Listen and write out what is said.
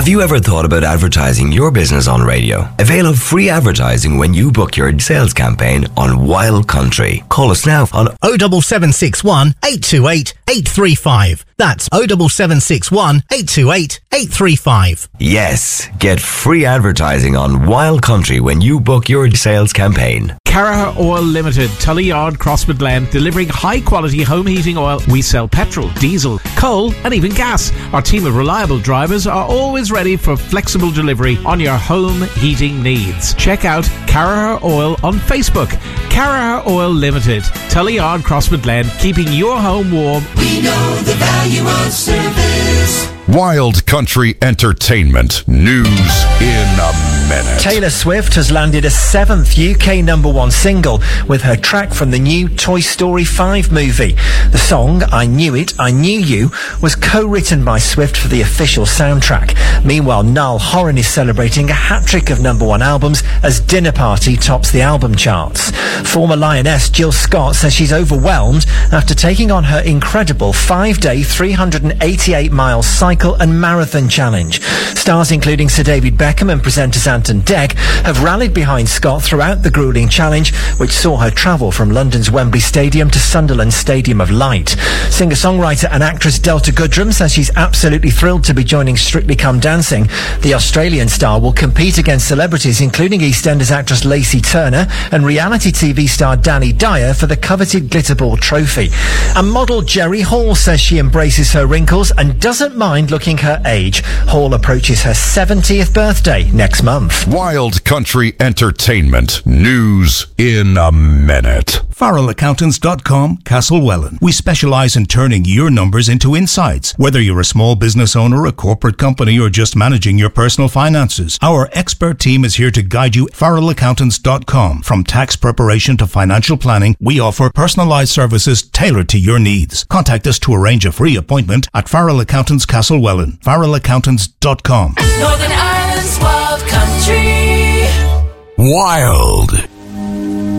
Have you ever thought about advertising your business on radio? Avail of free advertising when you book your sales campaign on Wild Country. Call us now on 07761 828 835. That's 07761 828 835. Yes, get free advertising on Wild Country when you book your sales campaign. Caraher Oil Limited, Tullyyard, Crossmaglen, delivering high-quality home heating oil. We sell petrol, diesel, coal and even gas. Our team of reliable drivers are always ready for flexible delivery on your home heating needs. Check out Caraher Oil on Facebook. Caraher Oil Limited, Tullyyard, Crossmaglen, keeping your home warm. We know the value of service. Wild Country Entertainment news in a minute. Taylor Swift has landed a 7th UK #1 single with her track from the new Toy Story 5 movie. The song, I Knew It, I Knew You, was co-written by Swift for the official soundtrack. Meanwhile, Niall Horan is celebrating a hat-trick of #1 albums as Dinner Party tops the album charts. Former Lioness Jill Scott says she's overwhelmed after taking on her incredible 5-day, 388-mile cycle and marathon challenge. Stars including Sir David Beckham and presenters Anton Deck have rallied behind Scott throughout the gruelling challenge, which saw her travel from London's Wembley Stadium to Sunderland's Stadium of Light. Singer-songwriter and actress Delta Goodrem says she's absolutely thrilled to be joining Strictly Come Dancing. The Australian star will compete against celebrities including EastEnders actress Lacey Turner and reality TV star Danny Dyer for the coveted Glitterball trophy. And model Jerry Hall says she embraces her wrinkles and doesn't mind looking her age. Hall approaches her 70th birthday next month. Wild Country Entertainment news in a minute. FarrellAccountants.com, Castlewellan. We specialise in turning your numbers into insights. Whether you're a small business owner, a corporate company, or just managing your personal finances, our expert team is here to guide you. FarrellAccountants.com. From tax preparation to financial planning, we offer personalised services tailored to your needs. Contact us to arrange a free appointment at Farrell Accountants Castlewellan. FarrellAccountants.com. Northern Ireland's Wild Country. Wild